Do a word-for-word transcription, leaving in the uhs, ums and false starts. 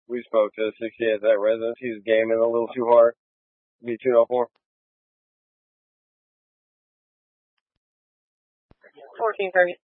We spoke to the sixty-eighth at residence. He's gaming a little too hard. B two oh four. fourteen thirty.